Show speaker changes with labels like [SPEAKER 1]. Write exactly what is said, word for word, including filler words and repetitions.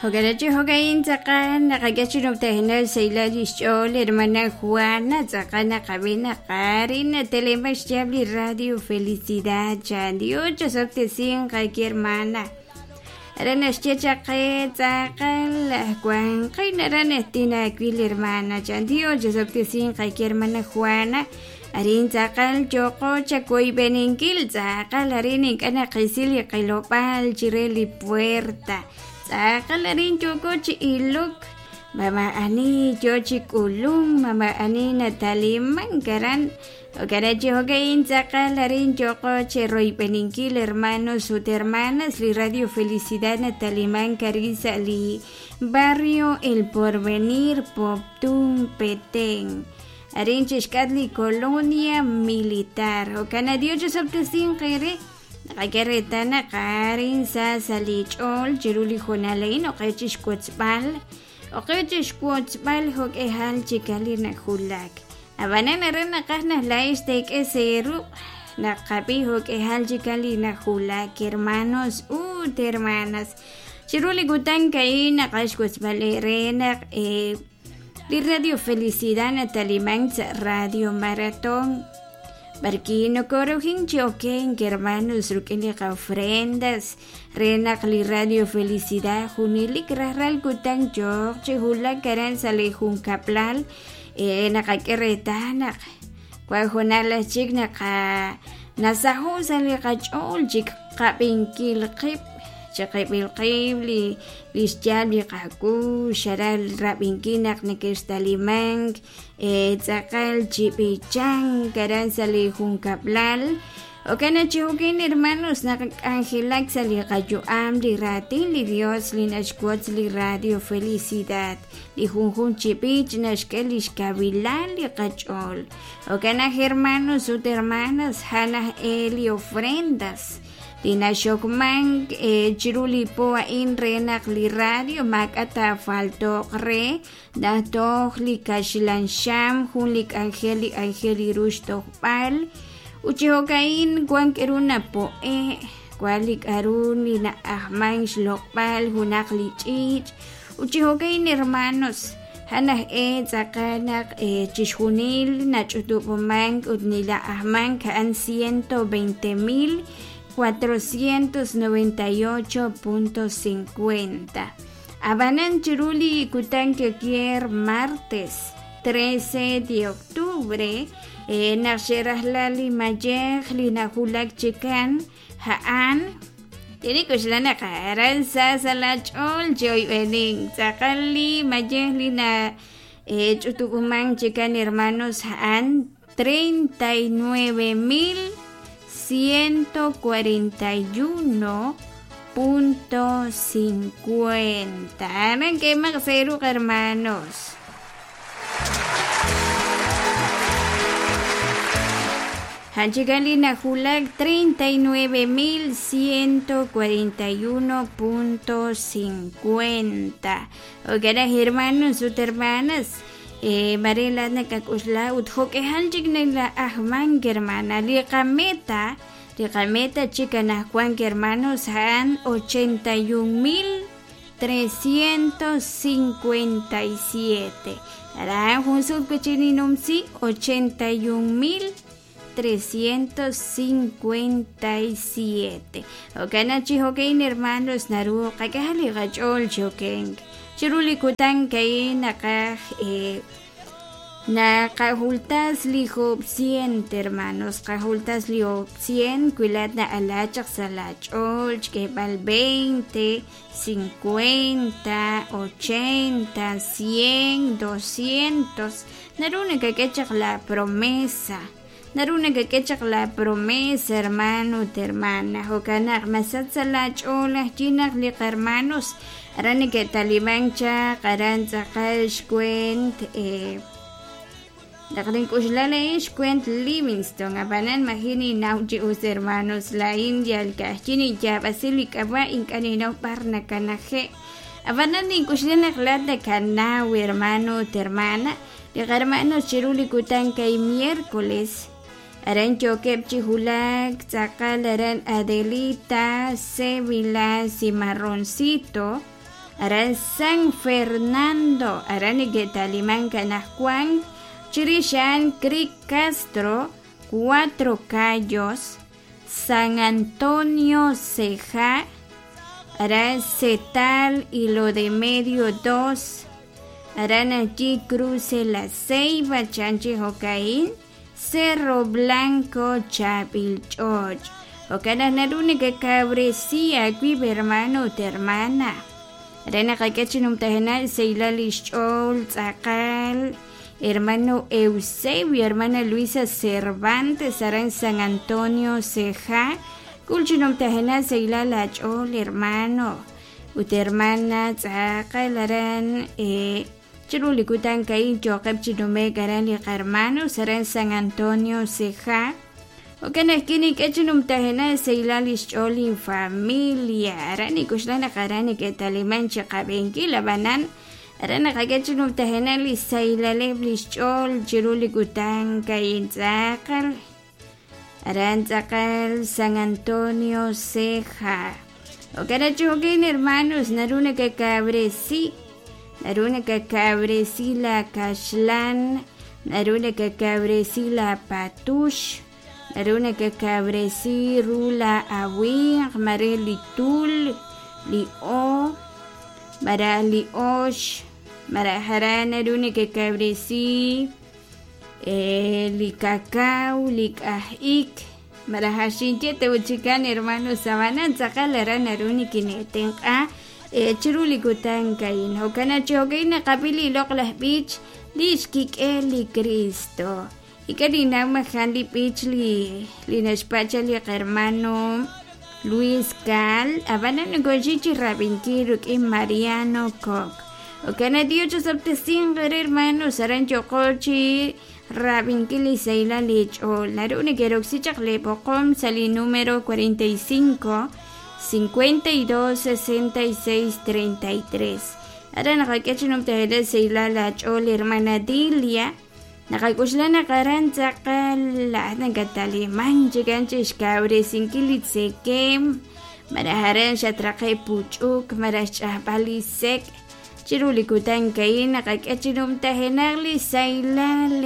[SPEAKER 1] Hogarachi hogain zakan nakagachinok tahina seila dischol hermana Juana zakana cabina Karina Telemash Chabli Radio Felicidad Chandio Joseph sin kaki hermana Aranas chechaque zakal Juan Kaina Ranestina Quil hermana Chandio Joseph sin kaki hermana Juana Arin zakal Joko Chacoy Beninkil zakal Arin kana Qisil Qilopal Chireli Puerta Sakalarin Joko Chi Iluk Mama Ani Jochi Kulung Mama Ani Natali Mangaran Ogarachi Hogain Sakalarin Joko Chi Roy Peninkil hermanos sus hermanas Li Radio Felicidad Natali Mancarisa Li Barrio El Porvenir Poptum Petén Arin Chishkatli Colonia Militar Okanadio Joseph Tessin Kere Nakakeretana Karin sa salichol Jiruli Honalain o kachis kutzbal o kachis kutzbal hog ehal chikali na hulak Abanan na rin nakahna lais take eseru Nakapi hog ehal chikali na hulak Hermanos u hermanas Jiruli gutang kay nakash kutzbal erenak eh Di Radio Felicidad Natalimang sa Radio Maratón Barquino corojin choquen que hermanos ruquenle ofrendas rena cli Radio Felicidad junili krahral kutang chok chihula karan sale jun kaplal e nakakeretana kwa honala chigna ka nasahu sale kachol chik kapinkil qip chaqibil qibli lisjali qaku sharal rabinkinak nekestalimang e zakal chipichang karan sali junkaplal o kana chihukin hermanos na angelak sali qayu amli ratin li Dios li nashkuat li Radio Felicidad li junjun chipich nashkelish kabilal li qachol o kana hermanos u hermanas hana eli ofrendas Dina Shokman eh, Chiruli Poa in Renak li Radio Makata Falto Re Dato li Kashilan Sham Hunlik Angeli Angeli Rushto Pal Uchihokain Guan Keruna Poe Kwalik Aruni na Ahman Shlokpal Hunak li Chich Uchihokain hermanos Hanah e Zakanak e Chishunil Nachutupuman Udnila Ahman Kaan ciento veinte mil cuatrocientos noventa y ocho punto cincuenta. Abanan Chiruli Kutanque Kier martes trece de octubre en Nasherah Mayer Linahulak Chikan Haan Tiene que ser la cara Sasalachol Joy Wedding Zakali Mayer Lina Chutukuman Chikan hermanos Haan treinta y nueve mil ciento cuarenta y uno punto cincuenta. Aran que magseru hermanos. Hanchigalina Hulak treinta y nueve mil ciento cuarenta y uno punto cincuenta. Ogara hermanos sus hermanas. Eh, Marela nakakusla uthok ehaljig nila ahman germana liqameta liqameta chica na Juan hermanos han ochenta y un mil trescientos cincuenta y siete ara junsul kuchininum si ochenta y un mil trescientos cincuenta y siete okana chihokein hermanos naru kakahali gachol chokeng Chiruli kutang kay naka eh, nakahultas liho cien hermanos kahultas liho cien kuilat na alachak salach ol kebal veinte cincuenta ochenta cien doscientos naruna kakechak la promesa naruna kakechak la promesa hermano hermana hokanak masat salach ol jinak li hermanos Arani que talibancha karan zakal shkwent eh Dakrin kuslala shkwent Livingston abanan mahini nauji us hermanos la India el kahchini ya basilica wa inkanino parna kanaje abanan ni kuslala glada kana hermano hermana de hermanos chiruli kutan kay miércoles Aran chokep chihulak zakal aran Adelita Sevilla Cimarroncito Aran San Fernando, Aran que Talimanca Juan, Chirishan Creek Castro, Cuatro Cayos, San Antonio Ceja, Aran Cetal y lo de medio dos, Aran allí cruce La Ceiba, Chanchi Jocaín, Cerro Blanco, Chapilchoch, Ocana Narune que cabrecía aquí hermano te hermana. Arana Kakachinum Tajenal, Seila Lishol, Zacal, hermano Eusebio, hermana Luisa Cervantes, Aran San Antonio Ceja, Kulchinum Tajenal, Seila Lachol, hermano, Ute hermana Zacal, Aran, eh, Chirulikutan Kai, Jokab Chinume, Garani hermano, Aran San Antonio Ceja, Okana kini kachinum tahena seila lisholi familia arani kushlana karani ke taliman chakabenki labanan arana kachinum tahena li seila lishol jiruli gutang kain zakal aran zakal San Antonio Ceja. Okana chokin hermanos naruna que cabresi naruna que cabresi la kashlan naruna que cabresi la patush Naruna que cabresi rula awi mare litul li o mara li osh mara harana naruna que cabresi eh, li cacao li kahik mara hashinche te uchikan hermano sabanan sakalara naruna kineten a eh, chiruli kutan kain hokana chokaina kapili loklah beach lishkik eli Cristo. Y que dinama Handy Pitch li linaspacha li hermano Luis Cal, Habana Negojichi Rabinkiruk y Mariano Koch. O que na dio cinco hermanos Arancho Cochi Rabinkili Seila Lich o la rune que roxichak le pocom sali número cuarenta y cinco, cincuenta y dos, sesenta y seis, treinta y tres. Aran Rakachinum Tehede Seila Lach o la hermana Dilia. Nakakuslana karan zakal la nagatali manjigan chishkabre sinkilit sekem maraharan shatraqay puchuk marashahbali sek chirulikutan kain nakakachinum tahenagli sailali